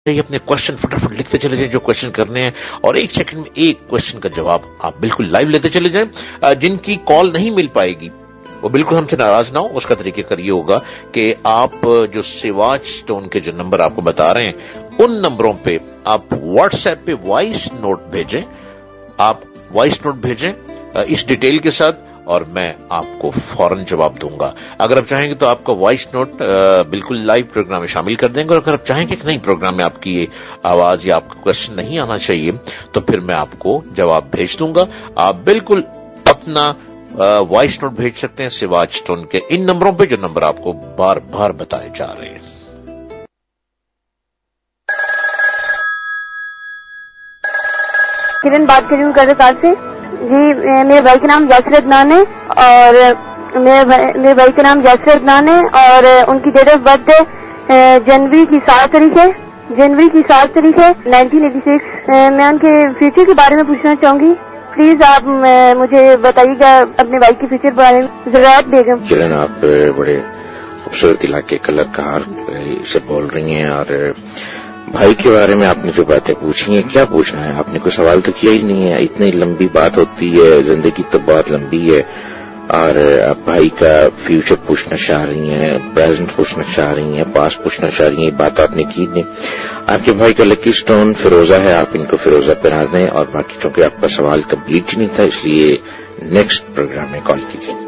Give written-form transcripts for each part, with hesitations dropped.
चाहिए अपने क्वेश्चन फटाफट लिखते चले जाएं जो क्वेश्चन करने हैं, और 1 सेकंड में एक क्वेश्चन का जवाब आप बिल्कुल लाइव लेते चले जाएं। जिनकी कॉल नहीं मिल पाएगी वो बिल्कुल हमसे नाराज ना हो। उसका तरीकेकार ये होगा कि आप जो सिवाच स्टोन के जो नंबर आपको बता रहे हैं उन नंबरों पे आप व्हाट्सएप पे वॉइस नोट भेजें, आप वॉइस नोट भेजें इस डिटेल के साथ, और मैं आपको फौरन जवाब दूंगा। अगर आप चाहेंगे तो आपका वॉइस नोट बिल्कुल लाइव प्रोग्राम में शामिल कर देंगे, और अगर आप चाहेंगे कि नहीं प्रोग्राम में आपकी ये आवाज या आपका क्वेश्चन नहीं आना चाहिए तो फिर मैं आपको जवाब भेज दूंगा। आप बिल्कुल अपना वॉइस नोट भेज सकते हैं सिवाच स्टोन के इन नंबरों पे जो नंबर आपको बार बार बताए जा रहे हैं। किरण बात कर रही हूँ करतार से जी। मेरे भाई का नाम यासिर अदनान है, और मेरे भाई का नाम यासिर अदनान है, और उनकी डेट ऑफ बर्थ जनवरी की 7 तारीख है 1986। मैं उनके फ्यूचर के बारे में पूछना चाहूंगी। प्लीज आप मुझे बताइएगा अपने भाई के फ्यूचर के बारे में। ज़रात बेगम। किरण, आप बड़े खूबसूरत इलाके कलाकार से बोल रही हैं, और भाई के बारे में आपने जो बातें पूछी हैं, क्या पूछना है? आपने कोई सवाल तो किया ही नहीं है। इतनी लंबी बात होती है, जिंदगी तो बहुत लंबी है, और आप भाई का फ्यूचर पूछना चाह रही हैं, प्रेजेंट पूछना चाह रही हैं, पास्ट पूछना चाह रही हैं। बात आपने की नहीं। आपके भाई का लकी स्टोन फिरोजा है, आप इनको फिरोजा पहना दें। और बाकी चूंकि आपका सवाल कंप्लीट ही नहीं था, इसलिए नेक्स्ट प्रोग्राम में कॉल कीजिए।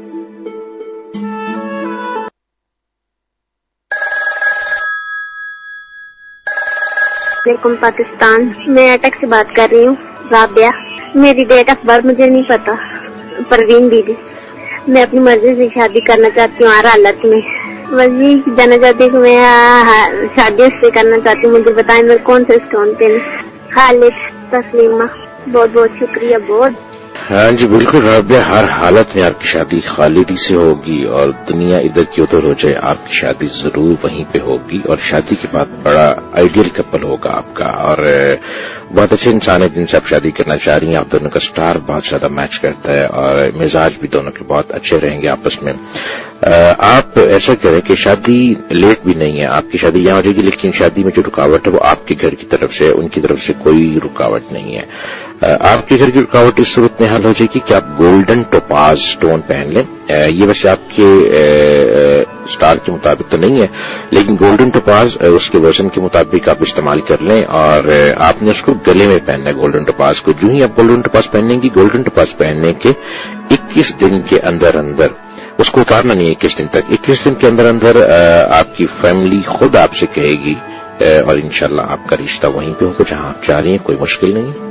पाकिस्तान, मैं अटक से बात कर रही हूँ। राबिया, मेरी डेट ऑफ बर्थ मुझे नहीं पता। परवीन दीदी, मैं अपनी मर्जी से शादी करना चाहती हूँ हर हालत में। मर्जी जाना चाहती हूँ, मैं शादी से करना चाहती हूँ। मुझे बताएं मैं कौन से स्टोन पे। खालिद, तस्लीमा, बहुत बहुत शुक्रिया। बहुत हाँ जी बिल्कुल राबिया, हर हालत में आपकी शादी खालिदी से होगी, और दुनिया इधर की उधर हो जाए आपकी शादी जरूर वहीं पे होगी। और शादी के बाद बड़ा आइडियल कपल होगा आपका, और बहुत अच्छे इंसान है जिनसे आप शादी करना चाह रही हैं। आप दोनों का स्टार बहुत ज्यादा मैच करता है, और मिजाज भी दोनों के बहुत अच्छे रहेंगे आपस में। आप ऐसा करें कि शादी लेट भी नहीं है, आपकी शादी यहाँ हो जाएगी, लेकिन शादी में जो रुकावट है वो आपके घर की तरफ से, उनकी तरफ से कोई रुकावट नहीं है। आपके घर की रुकावट इस सूरत में हल हो जाएगी कि आप गोल्डन टोपाज स्टोन पहन लें। ये वैसे आपके स्टार के मुताबिक तो नहीं है, लेकिन गोल्डन टोपाज उसके वजन के मुताबिक आप इस्तेमाल कर लें, और आपने उसको गले में पहनना है गोल्डन टोपाज को। जो ही आप गोल्डन टोपाज पहनेंगी, गोल्डन टोपाज पहनने के 21 दिन के अंदर अंदर, उसको उतारना नहीं है 21 दिन तक, 21 दिन के अंदर अंदर आपकी फैमिली खुद आपसे कहेगी, और इंशाल्लाह आपका रिश्ता वहीं पे होगा जहां आप चाह रही हैं। कोई मुश्किल नहीं है।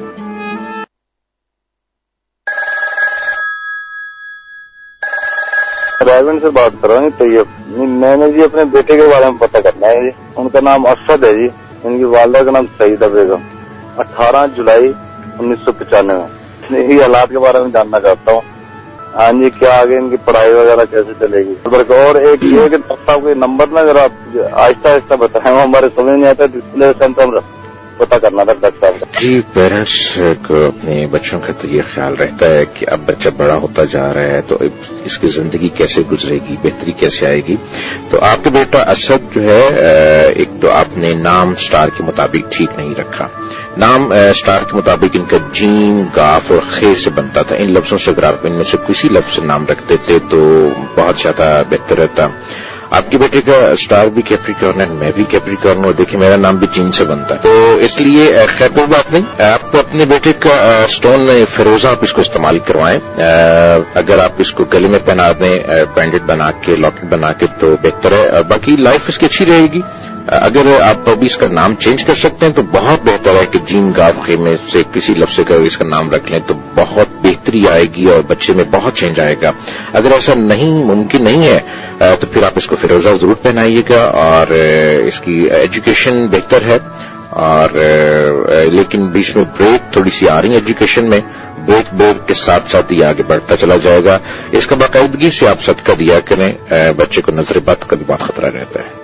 रायगंज से बात कर रहा हूँ। तो ये मैंने जी अपने बेटे के बारे में पता करना है जी। उनका नाम असद है जी, इनकी वालदा का नाम सईदा बेगम। 18 जुलाई 1995। यही हालात के बारे में जानना चाहता हूँ। हाँ जी, क्या आगे इनकी पढ़ाई वगैरह कैसे चलेगी? और एक ये कि आपको नंबर ना जरा आहिस्ता आहिस्ता बताएं, हमारे समझ नहीं आता, डिस्प्ले से पता करना था डॉक्टर साहब। जी, पेरेंट्स को अपने बच्चों का तो ये ख्याल रहता है कि अब बच्चा बड़ा होता जा रहा है तो इसकी जिंदगी कैसे गुजरेगी, बेहतरी कैसे आएगी। तो आपके बेटा असद जो है, एक तो आपने नाम स्टार के मुताबिक ठीक नहीं रखा। नाम स्टार के मुताबिक इनका जीम, गाफ और खे से बनता था। इन लफ्जों से अगर आप इनमें से किसी लफ्ज से नाम रख देते तो बहुत ज्यादा बेहतर रहता। आपके बेटे का स्टार भी कैप्रिकॉर्न है, मैं भी कैप्रिकॉर्न हूँ। देखिए मेरा नाम भी जीन से बनता है, तो इसलिए खैर कोई बात नहीं। आपको अपने बेटे का स्टोन फिरोजा आप इसको इस्तेमाल करवाएं। अगर आप इसको गले में पहना दें पेंडेंट बना के, लॉकेट बना के, तो बेहतर है। बाकी लाइफ इसकी अच्छी रहेगी। अगर आप अभी इसका नाम चेंज कर सकते हैं तो बहुत बेहतर है कि जीन गाफ खे में से किसी लफ्ज से अगर इसका नाम रख लें तो बहुत बेहतरी आएगी और बच्चे में बहुत चेंज आएगा। अगर ऐसा नहीं मुमकिन नहीं है तो फिर आप इसको फिरोजा जरूर पहनाइएगा। और इसकी एजुकेशन बेहतर है, और लेकिन बीच में ब्रेक थोड़ी सी आ रही है एजुकेशन में। ब्रेक के साथ साथ ये आगे बढ़ता चला जाएगा। इसका बाकायदगी से आप सदका दिया करें, बच्चे को नजर बद का भी बहुत खतरा रहता है।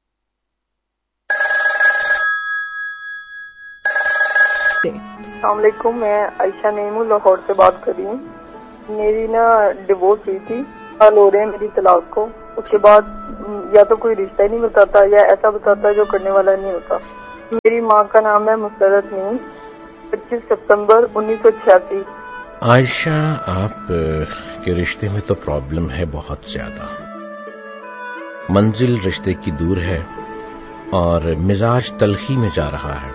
अस्सलामुअलैकुम, मैं आयशा नेमू लाहौर से बात कर रही हूँ। मेरी ना डिवोर्स हुई थी, साल हो रहे हैं मेरी तलाक को। उसके बाद या तो कोई रिश्ता ही नहीं बताता या ऐसा बताता है जो करने वाला नहीं होता। मेरी माँ का नाम है मुसरत मीम, 25 सितंबर 1986। आयशा, आप के रिश्ते में तो प्रॉब्लम है बहुत ज्यादा। मंजिल रिश्ते की दूर है और मिजाज तलखी में जा रहा है।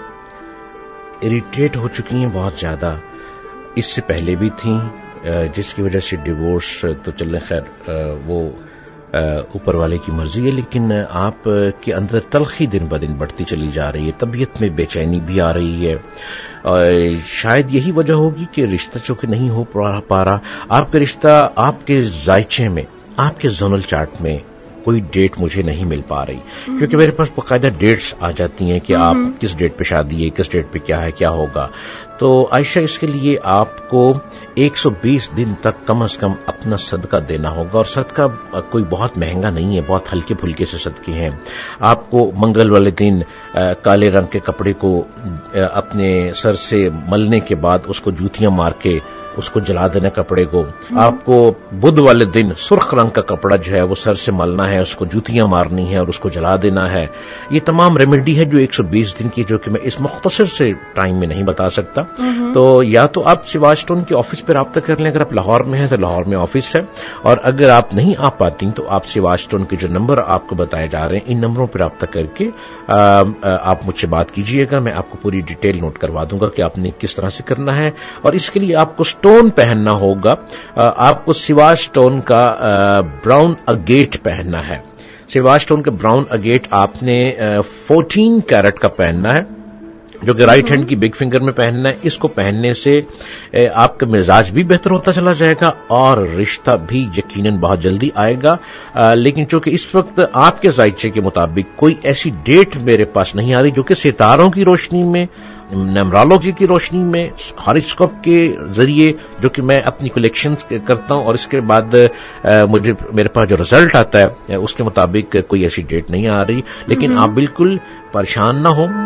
इरिटेट हो चुकी हैं बहुत ज्यादा, इससे पहले भी थी, जिसकी वजह से डिवोर्स तो चले, खैर वो ऊपर वाले की मर्जी है, लेकिन आप के अंदर तलखी दिन ब दिन बढ़ती चली जा रही है, तबीयत में बेचैनी भी आ रही है। शायद यही वजह होगी कि रिश्ता चूंकि नहीं हो पा रहा। आपका रिश्ता आपके जायचे में, आपके जोनल चार्ट में कोई डेट मुझे नहीं मिल पा रही, क्योंकि मेरे पास बाकायदा डेट्स आ जाती हैं कि आप किस डेट पे शादी है, किस डेट पे क्या है, क्या होगा। तो आयशा, इसके लिए आपको 120 दिन तक कम से कम अपना सदका देना होगा, और सदका कोई बहुत महंगा नहीं है, बहुत हल्के फुल्के से सदके हैं। आपको मंगल वाले दिन काले रंग के कपड़े को अपने सर से मलने के बाद उसको जूतियां मार के उसको जला देना कपड़े को। आपको बुध वाले दिन सुर्ख रंग का कपड़ा जो है वो सर से मलना है, उसको जूतियां मारनी है और उसको जला देना है। ये तमाम रेमेडी है जो 120 दिन की, जो कि मैं इस मुख्तसर से टाइम में नहीं बता सकता। तो या तो आप सिवाज स्टोन के ऑफिस पर राब्ता कर लें, अगर आप लाहौर में हैं तो लाहौर में ऑफिस है, और अगर आप नहीं आ पाती तो आप सिवाज स्टोन के जो नंबर आपको बताए जा रहे हैं, इन नंबरों पर राब्ता करके आप मुझसे बात कीजिएगा। मैं आपको पूरी डिटेल नोट करवा दूंगा कि आपने किस तरह से करना है। और इसके लिए आपको स्टोन पहनना होगा, आपको सिवाज स्टोन का ब्राउन अगेट पहनना है। सिवाज स्टोन का ब्राउन अगेट आपने 14 कैरेट का पहनना है, जो कि राइट हैंड की बिग फिंगर में पहनना है। इसको पहनने से आपका मिजाज भी बेहतर होता चला जाएगा और रिश्ता भी यकीनन बहुत जल्दी आएगा। लेकिन चूंकि इस वक्त आपके जायचे के मुताबिक कोई ऐसी डेट मेरे पास नहीं आ रही जो कि सितारों की रोशनी में, न्यूमरोलॉजी की रोशनी में, हॉरोस्कोप के जरिए, जो कि मैं अपनी कलेक्शन करता हूं, और इसके बाद मुझे मेरे पास जो रिजल्ट आता है उसके मुताबिक कोई ऐसी डेट नहीं आ रही। लेकिन आप बिल्कुल परेशान ना हो।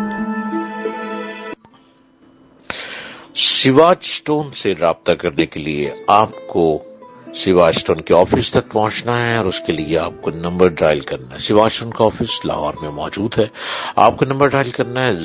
सिवाज स्टोन से राब्ता करने के लिए आपको सिवाज स्टोन के ऑफिस तक पहुंचना है, और उसके लिए आपको नंबर डायल करना है। सिवाज स्टोन का ऑफिस लाहौर में मौजूद है। आपको नंबर डायल करना है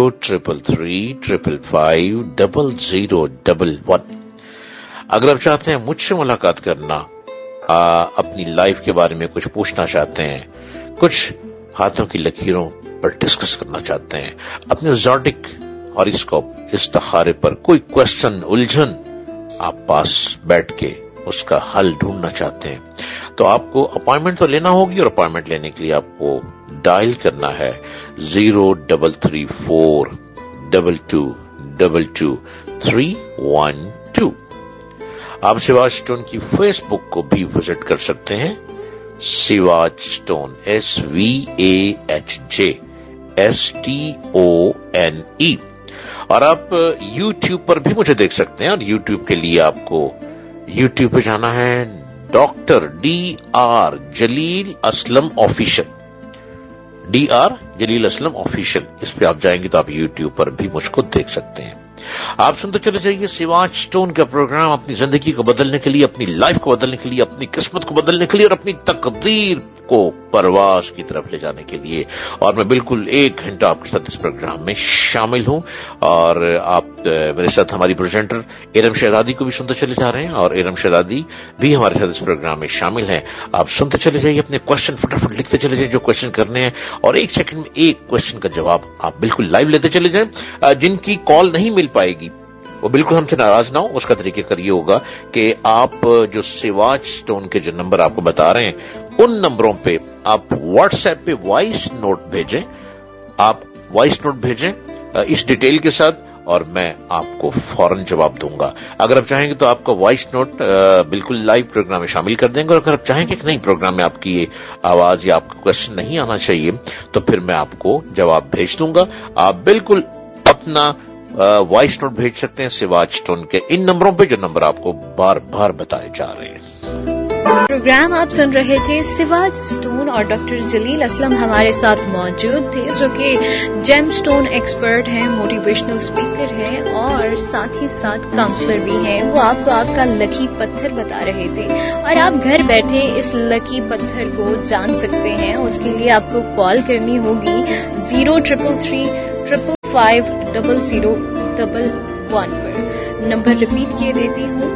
0333550011। अगर आप चाहते हैं मुझसे मुलाकात करना, अपनी लाइफ के बारे में कुछ पूछना चाहते हैं, कुछ हाथों की लकीरों पर डिस्कस करना चाहते हैं, अपने ज़ोडिक हॉरोस्कोप इस्तिखारे पर कोई क्वेश्चन, उलझन आप पास बैठ के उसका हल ढूंढना चाहते हैं, तो आपको अपॉइंटमेंट तो लेना होगी, और अपॉइंटमेंट लेने के लिए आपको डायल करना है 0334222312। आप सिवाज स्टोन की फेसबुक को भी विजिट कर सकते हैं, सिवाज स्टोन SVAHJSTONE। और आप YouTube पर भी मुझे देख सकते हैं, और YouTube के लिए आपको YouTube पे जाना है डॉक्टर DR जलील असलम ऑफिशियल, DR जलील असलम ऑफिशियल। इस पे आप जाएंगे तो आप YouTube पर भी मुझको देख सकते हैं। आप सुनते चले जाइए सिवाज स्टोन का प्रोग्राम, अपनी जिंदगी को बदलने के लिए, अपनी लाइफ को बदलने के लिए, अपनी किस्मत को बदलने के लिए, और अपनी तकदीर को परवास की तरफ ले जाने के लिए। और मैं बिल्कुल 1 घंटा आपके साथ इस प्रोग्राम में शामिल हूं, और आप मेरे साथ हमारी प्रेजेंटर इरम शहजादी को भी सुनते चले जा रहे हैं, और इरम शहजादी भी हमारे साथ इस प्रोग्राम में शामिल हैं। आप सुनते चले जाइए, अपने क्वेश्चन फटाफट लिखते चले जाइए जो क्वेश्चन करने हैं, और 1 सेकंड में 1 क्वेश्चन का जवाब आप बिल्कुल लाइव लेते चले जाएं। जिनकी कॉल नहीं मिल पाएगी वो बिल्कुल हमसे नाराज ना हो। उसका तरीके कर ये होगा कि आप जो सिवाज स्टोन के जो नंबर आपको बता रहे हैं, उन नंबरों पे आप व्हाट्सएप पे वॉइस नोट भेजें, आप वॉइस नोट भेजें इस डिटेल के साथ, और मैं आपको फौरन जवाब दूंगा। अगर आप चाहेंगे तो आपका वॉइस नोट बिल्कुल लाइव प्रोग्राम में शामिल कर देंगे, और अगर आप चाहेंगे कि नहीं प्रोग्राम में आपकी आवाज या आपका क्वेश्चन नहीं आना चाहिए, तो फिर मैं आपको जवाब भेज दूंगा। आप बिल्कुल अपना वॉइस नोट भेज सकते हैं सिवाज स्टोन के इन नंबरों पे, जो नंबर आपको बार बार बताए जा रहे हैं। प्रोग्राम आप सुन रहे थे सिवाज स्टोन, और डॉक्टर जलील असलम हमारे साथ मौजूद थे, जो कि जेम स्टोन एक्सपर्ट हैं, मोटिवेशनल स्पीकर हैं, और साथ ही साथ काउंसलर भी हैं। वो आपको आपका लकी पत्थर बता रहे थे, और आप घर बैठे इस लकी पत्थर को जान सकते हैं। उसके लिए आपको कॉल करनी होगी 0333 0550011 پر. نمبر ریپیٹ کیے دیتی ہوں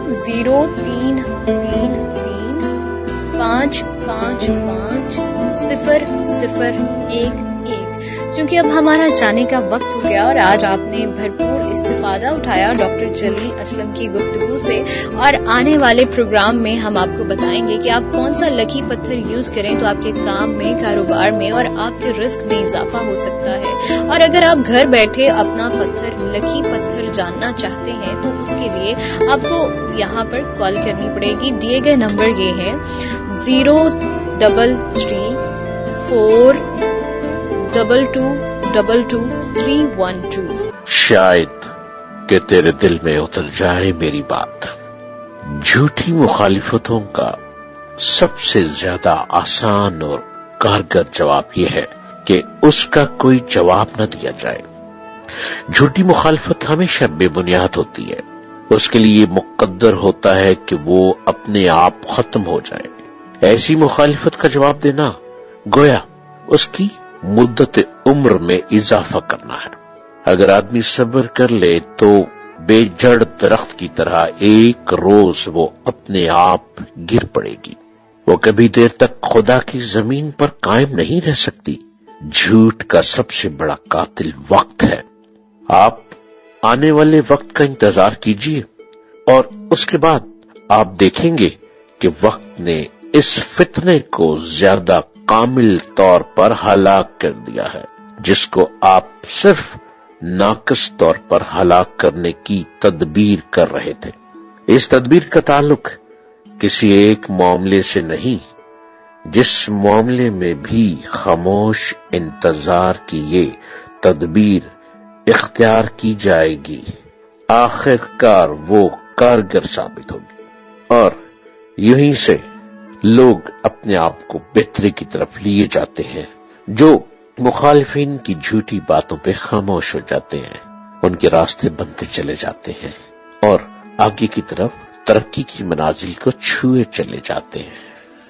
0333555001. چونکہ اب ہمارا جانے کا وقت ہو گیا اور آج آپ نے بھرپور استفادہ اٹھایا ڈاکٹر جلیل اسلم کی گفتگو سے، اور آنے والے پروگرام میں ہم آپ کو بتائیں گے کہ آپ کون سا لکی پتھر یوز کریں تو آپ کے کام میں، کاروبار میں اور آپ کے رزق میں اضافہ ہو سکتا ہے. اور اگر آپ گھر بیٹھے اپنا پتھر، لکی پتھر جاننا چاہتے ہیں تو اس کے لیے آپ کو یہاں پر کال کرنی پڑے گی. دیے گئے نمبر یہ ہے 03342222312. شاید کہ تیرے دل میں اتر جائے میری بات. جھوٹی مخالفتوں کا سب سے زیادہ آسان اور کارگر جواب یہ ہے کہ اس کا کوئی جواب نہ دیا جائے. جھوٹی مخالفت ہمیشہ بے بنیاد ہوتی ہے. اس کے لیے مقدر ہوتا ہے کہ وہ اپنے آپ ختم ہو جائے. ایسی مخالفت کا جواب دینا گویا اس کی مدت عمر میں اضافہ کرنا ہے. اگر آدمی صبر کر لے تو بے جڑ درخت کی طرح ایک روز وہ اپنے آپ گر پڑے گی. وہ کبھی دیر تک خدا کی زمین پر قائم نہیں رہ سکتی. جھوٹ کا سب سے بڑا قاتل وقت ہے. آپ آنے والے وقت کا انتظار کیجیے اور اس کے بعد آپ دیکھیں گے کہ وقت نے اس فتنے کو زیادہ کامل طور پر ہلاک کر دیا ہے جس کو آپ صرف ناقص طور پر ہلاک کرنے کی تدبیر کر رہے تھے. اس تدبیر کا تعلق کسی ایک معاملے سے نہیں، جس معاملے میں بھی خاموش انتظار کی یہ تدبیر اختیار کی جائے گی آخر کار وہ کارگر ثابت ہوگی. اور یہیں سے لوگ اپنے آپ کو بہتری کی طرف لیے جاتے ہیں. جو مخالفین کی جھوٹی باتوں پہ خاموش ہو جاتے ہیں ان کے راستے بنتے چلے جاتے ہیں اور آگے کی طرف ترقی کی منازل کو چھوئے چلے جاتے ہیں.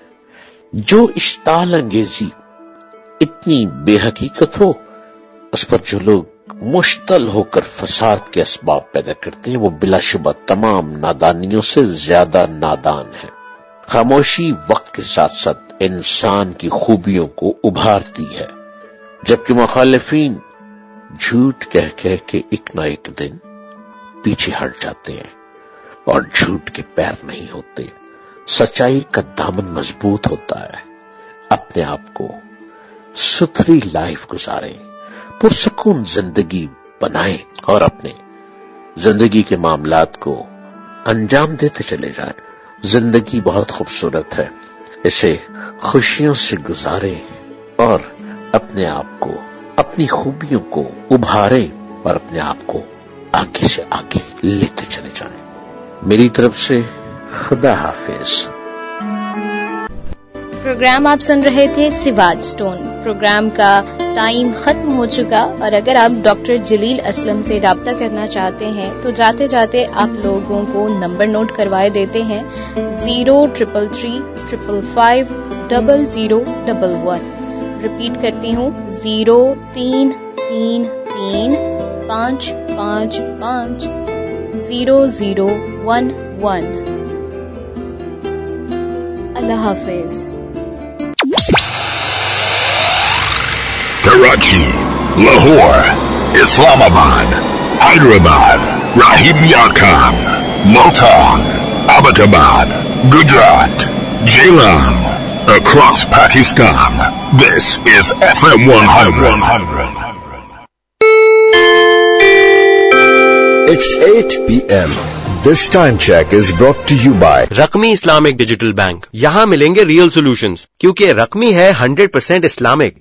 جو اشتعال انگیزی اتنی بے حقیقت ہو اس پر جو لوگ مشتعل ہو کر فساد کے اسباب پیدا کرتے ہیں وہ بلا شبہ تمام نادانیوں سے زیادہ نادان ہیں. خاموشی وقت کے ساتھ ساتھ انسان کی خوبیوں کو ابھارتی ہے، جبکہ مخالفین جھوٹ کہہ کے ایک نہ ایک دن پیچھے ہٹ جاتے ہیں اور جھوٹ کے پیر نہیں ہوتے. سچائی کا دامن مضبوط ہوتا ہے. اپنے آپ کو ستھری لائف گزاریں، پرسکون زندگی بنائیں اور اپنے زندگی کے معاملات کو انجام دیتے چلے جائیں. زندگی بہت خوبصورت ہے، اسے خوشیوں سے گزاریں اور اپنے آپ کو، اپنی خوبیوں کو ابھاریں اور اپنے آپ کو آگے سے آگے لیتے چلے جائیں. میری طرف سے خدا حافظ. پروگرام آپ سن رہے تھے سواج اسٹون. پروگرام کا ٹائم ختم ہو چکا اور اگر آپ ڈاکٹر جلیل اسلم سے رابطہ کرنا چاہتے ہیں تو جاتے جاتے آپ لوگوں کو نمبر نوٹ کروائے دیتے ہیں 033555011. ریپیٹ کرتی ہوں 0333555011. اللہ حافظ. Karachi, Lahore, Islamabad, Hyderabad, Rahim Yar Khan, Multan, Abbottabad, Gujarat, Jailam, across Pakistan. This is FM 100. It's 8 p.m. This time check is brought to you by رقمی Islamic digital bank. یہاں ملیں گے real solutions کیونکہ رقمی ہے 100% Islamic.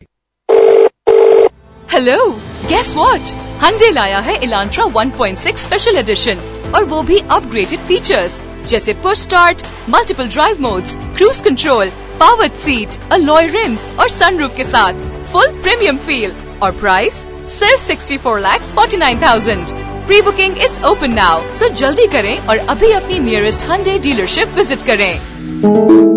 Hello, guess what? Hyundai لایا ہے الانٹرا 1.6 special edition اور وہ بھی اپ گریڈڈ فیچرز جیسے push start, multiple drive modes, cruise control, powered set, الوئے رمز اور سن روف کے ساتھ فل پریمیم فیل اور پرائس صرف 64,49,000. پری بکنگ از اوپن ناؤ، سو جلدی کریں اور ابھی اپنی نیئرسٹ ہنڈے ڈیلرشپ وزٹ کریں.